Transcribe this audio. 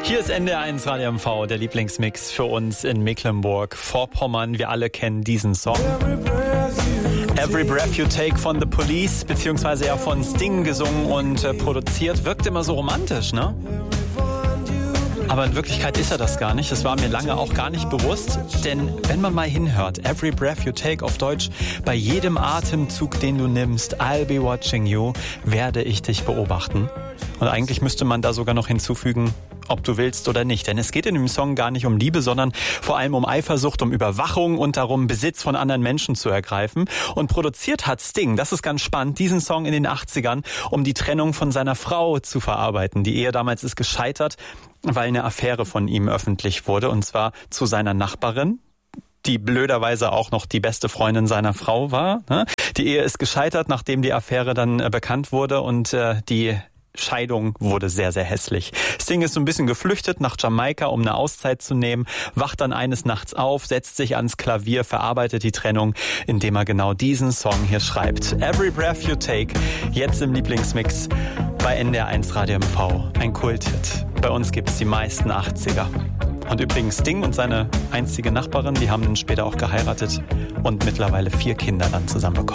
Hier ist NDR1 Radio MV, der Lieblingsmix für uns in Mecklenburg-Vorpommern. Wir alle kennen diesen Song. Every Breath You Take von The Police, beziehungsweise ja von Sting gesungen und produziert. Wirkt immer so romantisch, ne? Aber in Wirklichkeit ist er das gar nicht. Das war mir lange auch gar nicht bewusst. Denn wenn man mal hinhört, Every Breath You Take auf Deutsch, bei jedem Atemzug, den du nimmst, I'll be watching you, werde ich dich beobachten. Und eigentlich müsste man da sogar noch hinzufügen, ob du willst oder nicht. Denn es geht in dem Song gar nicht um Liebe, sondern vor allem um Eifersucht, um Überwachung und darum, Besitz von anderen Menschen zu ergreifen. Und produziert hat Sting, das ist ganz spannend, diesen Song in den 80ern, um die Trennung von seiner Frau zu verarbeiten. Die Ehe damals ist gescheitert, weil eine Affäre von ihm öffentlich wurde, und zwar zu seiner Nachbarin, die blöderweise auch noch die beste Freundin seiner Frau war. Die Ehe ist gescheitert, nachdem die Affäre dann bekannt wurde, und die Scheidung wurde sehr, sehr hässlich. Sting ist so ein bisschen geflüchtet nach Jamaika, um eine Auszeit zu nehmen, wacht dann eines Nachts auf, setzt sich ans Klavier, verarbeitet die Trennung, indem er genau diesen Song hier schreibt. Every Breath You Take, jetzt im Lieblingsmix bei NDR1 Radio MV. Ein Kulthit. Bei uns gibt's die meisten 80er. Und übrigens, Sting und seine einstige Nachbarin, die haben dann später auch geheiratet und mittlerweile 4 Kinder dann zusammen bekommen.